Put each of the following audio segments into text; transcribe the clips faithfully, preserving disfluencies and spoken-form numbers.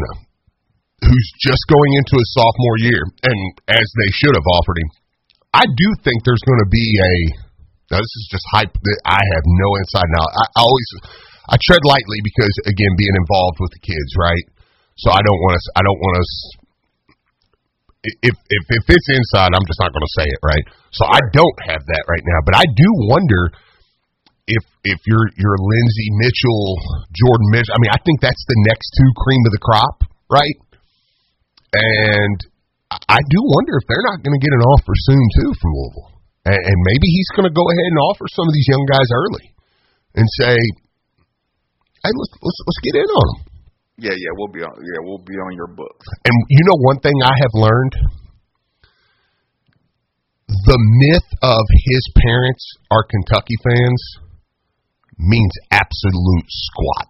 Gribna, who's just going into his sophomore year, and as they should have offered him, I do think there's going to be a. Now this is just hype that I have no inside now. I, I always I tread lightly because again, being involved with the kids, right? So I don't want to. I don't want to. If if if it's inside, I'm just not going to say it, right? So I don't have that right now, but I do wonder if if you're you're Lindsey Mitchell, Jordan Mitchell. I mean, I think that's the next two cream of the crop, right? And I do wonder if they're not going to get an offer soon, too, from Louisville. And, and maybe he's going to go ahead and offer some of these young guys early and say, hey, let's let's, let's get in on them. Yeah, yeah, we'll be on yeah, we'll be on your books. And you know one thing I have learned? The myth of his parents are Kentucky fans means absolute squat.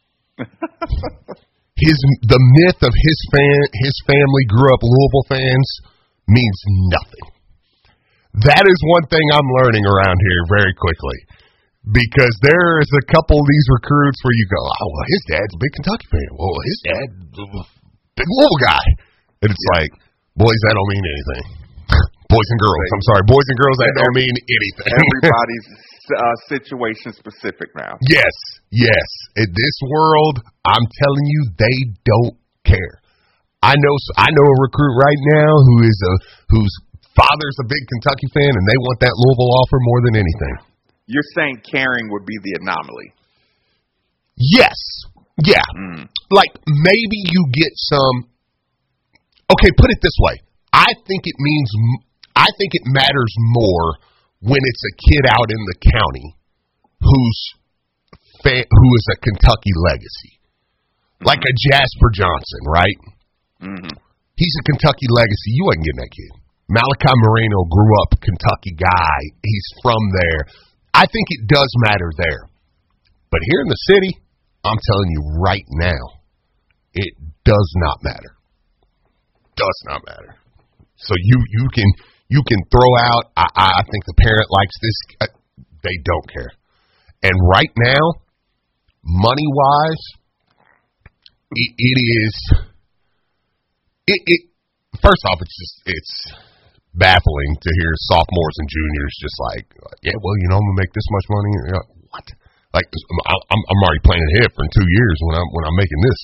His the myth of his fan his family grew up Louisville fans means nothing. That is one thing I'm learning around here very quickly, because there is a couple of these recruits where you go, oh well, his dad's a big Kentucky fan. Well, his dad's a big Louisville guy, and it's yeah. like, boys, that don't mean anything. Boys and girls, I'm sorry, boys and girls, that don't mean anything. Everybody's uh, situation specific now. Yes, yes. In this world, I'm telling you, they don't care. I know, I know a recruit right now who is a whose father's a big Kentucky fan, and they want that Louisville offer more than anything. You're saying caring would be the anomaly? Yes, yeah. Mm. Like maybe you get some. Okay, put it this way. I think it means. I think it matters more when it's a kid out in the county who's fa- who is a Kentucky legacy, mm-hmm. like a Jasper Johnson, right? Mm-hmm. He's a Kentucky legacy. You wasn't getting that kid. Malachi Moreno grew up Kentucky guy. He's from there. I think it does matter there. But here in the city, I'm telling you right now, it does not matter. Does not matter. So you you can. You can throw out, I, I think the parent likes this. Uh, they don't care. And right now, money-wise, it, it is, it, it. First off, it's just, it's baffling to hear sophomores and juniors just like, yeah, well, you know, I'm going to make this much money. You know, what? Like, I'm, I'm already planning ahead for in two years when I'm, when I'm making this.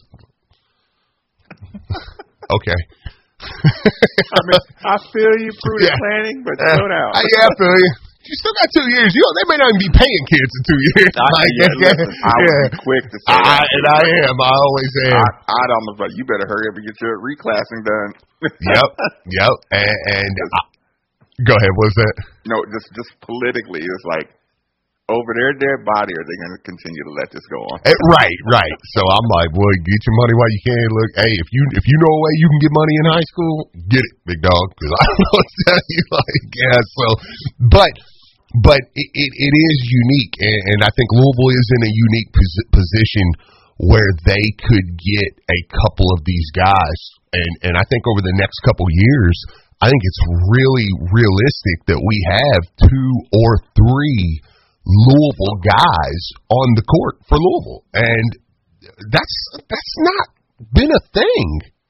Okay. I mean, I feel you prudent yeah. planning, but slow down. Uh, yeah, I feel you. You still got two years. You know, they may not even be paying kids in two years. I, like, yeah, listen, I yeah. would be quick to say I, that. And I am. I always am. I, I'd almost like, you better hurry up and get your reclassing done. Yep, yep. And, and I, go ahead. What was that? No, just just politically, it's like, over their dead body, are they going to continue to let this go on? Right, right. So I'm like, well, get your money while you can. Look, hey, if you if you know a way you can get money in high school, get it, big dog. Because I don't know what to tell you. Like, yeah. So, but but it it, it is unique, and, and I think Louisville is in a unique pos- position where they could get a couple of these guys, and and I think over the next couple years, I think it's really realistic that we have two or three Louisville guys on the court for Louisville, and that's that's not been a thing.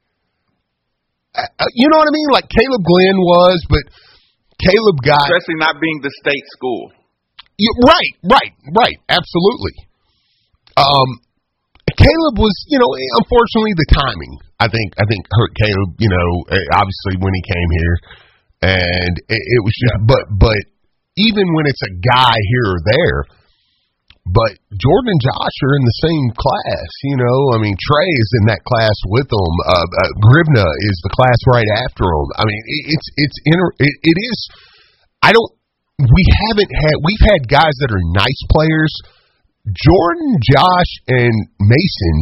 Uh, you know what I mean? Like Caleb Glenn was, but Caleb got especially not being the state school. Yeah, right, right, right. Absolutely. Um, Caleb was, you know, unfortunately the timing I think I think hurt Caleb. You know, obviously when he came here, and it, it was just, yeah. but but. Even when it's a guy here or there, but Jordan and Josh are in the same class, you know. I mean, Trey is in that class with them. Uh, uh, Gribna is the class right after them. I mean, it, it's it's inter, it, it is. I don't. We haven't had. We've had guys that are nice players. Jordan, Josh, and Mason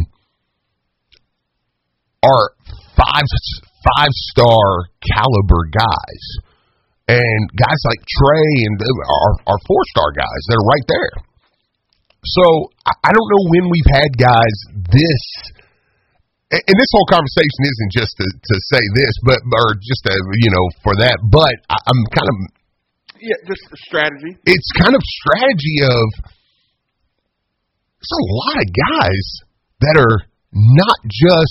are five five star caliber guys. And guys like Trey and are, are four-star guys that are right there. So I don't know when we've had guys this, and this whole conversation isn't just to, to say this, but or just to, you know, for that. But I, I'm kind of yeah, just strategy. It's kind of strategy of there's a lot of guys that are not just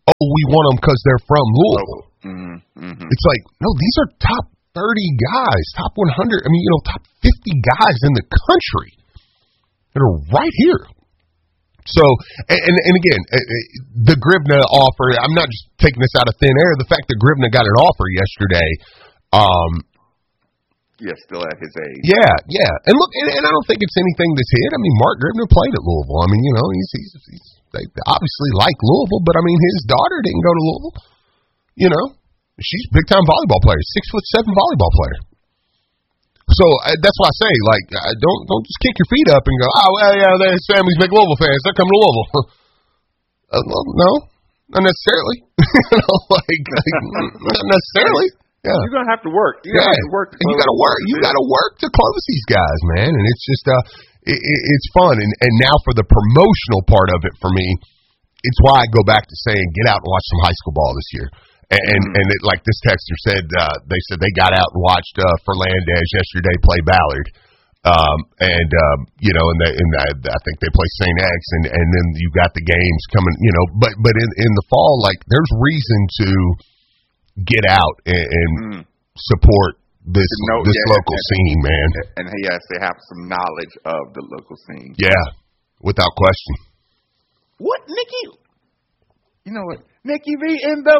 oh, we want them because they're from Louisville. Mm-hmm. Mm-hmm. It's like, no, these are top thirty guys, top one hundred. I mean, you know, top fifty guys in the country that are right here. So, and, and again, the Gribna offer, I'm not just taking this out of thin air. The fact that Gribna got an offer yesterday, um, yeah, still at his age. Yeah, yeah. And look, and, and I don't think it's anything that's hid. I mean, Mark Gribna played at Louisville. I mean, you know, he's, he's, he's they obviously like Louisville, but I mean, his daughter didn't go to Louisville. You know, she's a big-time volleyball player, six foot seven volleyball player. So uh, that's why I say, like, uh, don't don't just kick your feet up and go, oh, well, yeah, his family's big Louisville fans. They're coming to Louisville. uh, well, no, not necessarily. you know, like, like, not necessarily. Yeah. You're gonna have to work. You yeah, have to work. To you gotta work. You gotta work to close these guys, man. And it's just, uh, it, it, it's fun. And and now for the promotional part of it for me, it's why I go back to saying, get out and watch some high school ball this year. And mm-hmm. and it, like this texter said, uh, they said they got out and watched uh, Fernandez yesterday play Ballard, um, and um, you know, and, they, and I, I think they play Saint X, and, and then you got the games coming, you know. But but in, in the fall, like there's reason to get out and, and mm. support this know, this yeah, local and, scene, man. And he has to have some knowledge of the local scene. Yeah, without question. What, Nikki? You know what? Nikki V in the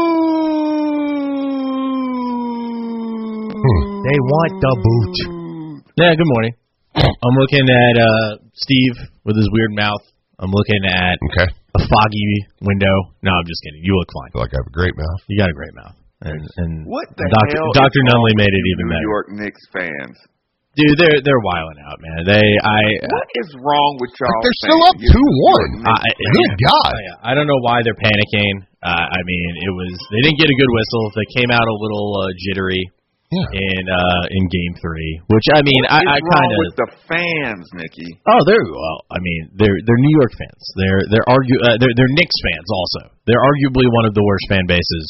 booth. Hmm. They want the boot. Yeah, good morning. I'm looking at uh, Steve with his weird mouth. I'm looking at okay. a foggy window. No, I'm just kidding. You look fine. I feel like I have a great mouth. You got a great mouth. And, and what the Doctor hell? Doctor Nunley made it even New better. New York Knicks fans. Dude, they're they're wilding out, man. They, I. What is wrong with y'all? They're still up two one. Good God! I don't know why they're panicking. Uh, I mean, it was they didn't get a good whistle. They came out a little uh, jittery yeah. in uh, in game three, which I mean, what I, I kind of. With the fans, Nikki. Oh, they're well. I mean, they're they're New York fans. They're they're argue uh, they're they're Knicks fans also. They're arguably one of the worst fan bases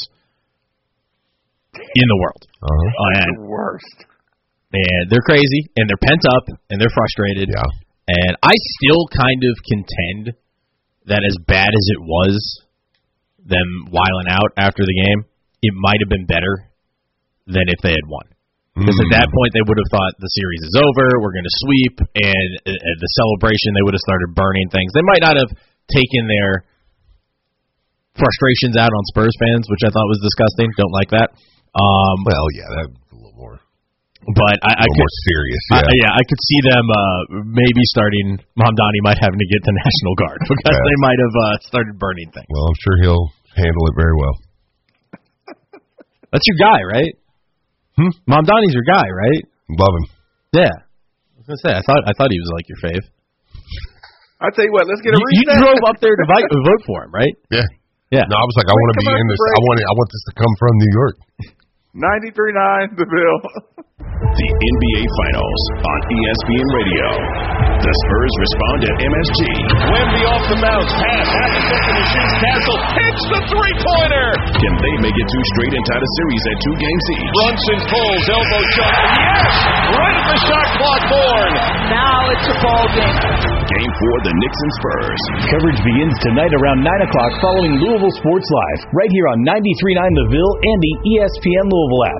in the world. Uh-huh. Uh, and, the worst. And they're crazy, and they're pent up, and they're frustrated. Yeah. And I still kind of contend that as bad as it was, them wiling out after the game, it might have been better than if they had won. Because mm. at that point, they would have thought the series is over, we're going to sweep, and uh, the celebration, they would have started burning things. They might not have taken their frustrations out on Spurs fans, which I thought was disgusting. Don't like that. Um, well, yeah, that's a little more. But I, I could, more serious, yeah. I, yeah, I could see them uh, maybe starting. Mamdani might having to get the National Guard because yeah. they might have uh, started burning things. Well, I'm sure he'll handle it very well. That's your guy, right? Hmm? Mamdani's your guy, right? Love him. Yeah, I was gonna say I thought I thought he was like your fave. I'll tell you what. Let's get a you, reset. You drove up there to vote, vote for him, right? Yeah. Yeah. No, I was like, I want to be in this. I want. I want this to come from New York. ninety-three point nine The Bill. The N B A Finals on E S P N Radio. The Spurs respond at M S G. Wemby off the bounce, pass, half a second to shoot. Castle hits the three-pointer. Can they make it two straight and tie the series at two games each? Brunson pulls, elbow shot. Yes! Right at the shot clock board. Now it's a ball game. Game four, the Knicks and Spurs. Coverage begins tonight around nine o'clock following Louisville Sports Live, right here on ninety-three point nine The Ville and the E S P N Louisville app.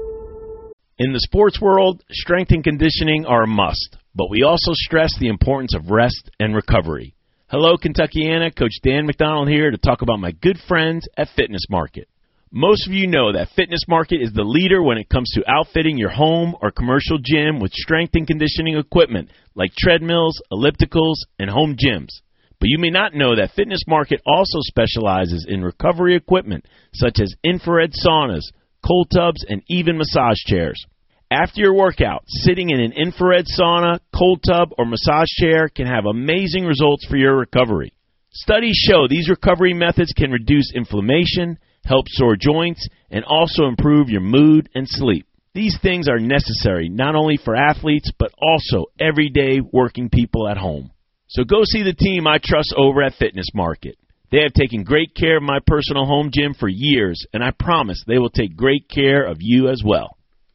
In the sports world, strength and conditioning are a must, but we also stress the importance of rest and recovery. Hello, Kentuckiana. Coach Dan McDonald here to talk about my good friends at Fitness Market. Most of you know that Fitness Market is the leader when it comes to outfitting your home or commercial gym with strength and conditioning equipment like treadmills, ellipticals, and home gyms. But you may not know that Fitness Market also specializes in recovery equipment such as infrared saunas, cold tubs, and even massage chairs. After your workout, sitting in an infrared sauna, cold tub, or massage chair can have amazing results for your recovery. Studies show these recovery methods can reduce inflammation, help sore joints, and also improve your mood and sleep. These things are necessary not only for athletes, but also everyday working people at home. So go see the team I trust over at Fitness Market. They have taken great care of my personal home gym for years, and I promise they will take great care of you as well.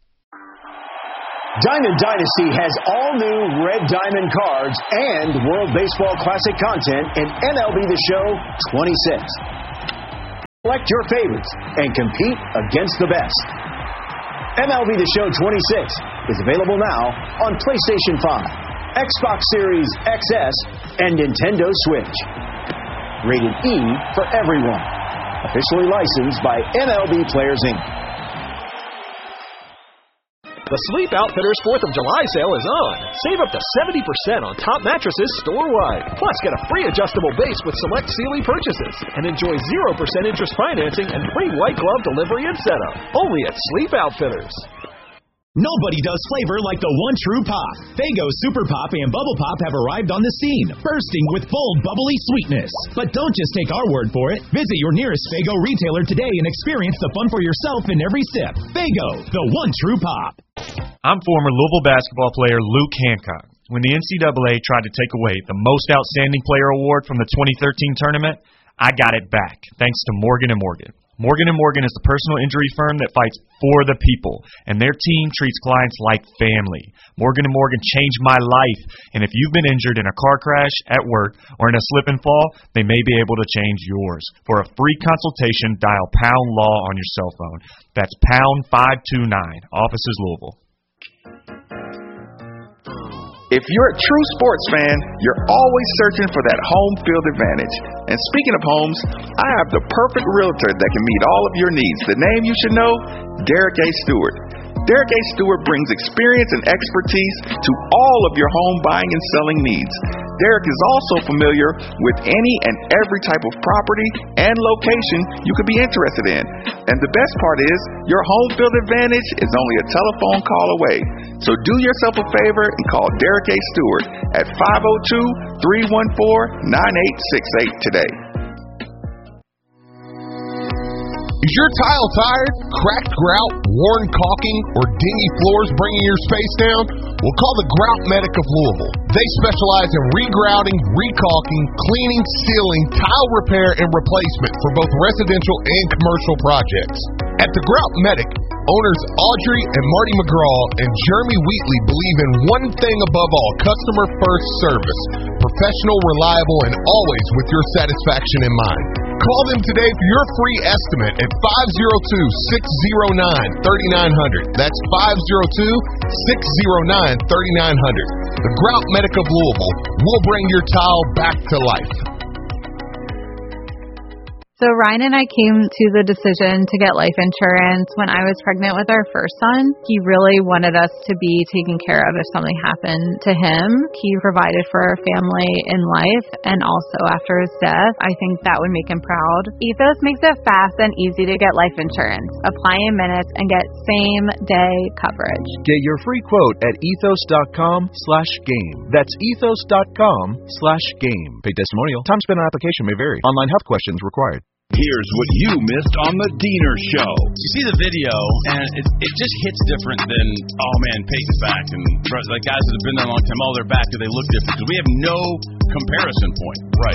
Diamond Dynasty has all new Red Diamond cards and World Baseball Classic content in M L B The Show twenty-six. Select your favorites and compete against the best. M L B The Show twenty-six is available now on PlayStation five, Xbox Series X S, and Nintendo Switch. Rated E for everyone. Officially licensed by M L B Players, Incorporated. The Sleep Outfitters fourth of July sale is on. Save up to seventy percent on top mattresses store-wide. Plus, get a free adjustable base with select Sealy purchases. And enjoy zero percent interest financing and free white glove delivery and setup. Only at Sleep Outfitters. Nobody does flavor like the one true pop. Faygo Super Pop and Bubble Pop have arrived on the scene, bursting with bold, bubbly sweetness. But don't just take our word for it. Visit your nearest Faygo retailer today and experience the fun for yourself in every sip. Faygo, the one true pop. I'm former Louisville basketball player Luke Hancock. When the N C double A tried to take away the Most Outstanding Player Award from the twenty thirteen tournament, I got it back, thanks to Morgan and Morgan. Morgan and Morgan is the personal injury firm that fights for the people, and their team treats clients like family. Morgan and Morgan changed my life, and if you've been injured in a car crash, at work, or in a slip and fall, they may be able to change yours. For a free consultation, dial pound law on your cell phone. That's pound five two nine. Offices Louisville. If you're a true sports fan, you're always searching for that home field advantage. And speaking of homes, I have the perfect realtor that can meet all of your needs. The name you should know? Derek A. Stewart. Derek A. Stewart brings experience and expertise to all of your home buying and selling needs. Derek is also familiar with any and every type of property and location you could be interested in. And the best part is, your home field advantage is only a telephone call away. So do yourself a favor and call Derek A. Stewart at five oh two, three one four, nine eight six eight today. Is your tile tired, cracked grout, worn caulking, or dingy floors bringing your space down? Well, call the Grout Medic of Louisville. They specialize in regrouting, recaulking, cleaning, sealing, tile repair, and replacement for both residential and commercial projects. At the Grout Medic, owners Audrey and Marty McGraw and Jeremy Wheatley believe in one thing above all: customer-first service. Professional, reliable, and always with your satisfaction in mind. Call them today for your free estimate at five oh two, six oh nine, three nine zero zero. That's five oh two, six oh nine, three nine zero zero. The Grout Medic of Louisville will bring your tile back to life. So Ryan and I came to the decision to get life insurance when I was pregnant with our first son. He really wanted us to be taken care of if something happened to him. He provided for our family in life and also after his death. I think that would make him proud. Ethos makes it fast and easy to get life insurance. Apply in minutes and get same-day coverage. Get your free quote at ethos.com slash game. That's ethos.com slash game. Paid testimonial. Time spent on application may vary. Online health questions required. Here's what you missed on the Diener Show. You see the video, and it, it just hits different than, oh man, Peyton's back, and the guys that have been there a long time, oh, they're back, do they look different? Because we have no comparison point. Right.